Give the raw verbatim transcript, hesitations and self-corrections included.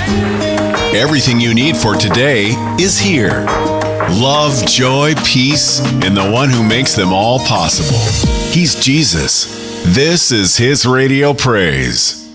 Everything you need for today is here. Love, joy, peace in the one who makes them all possible. He's Jesus. This is His Radio Praise.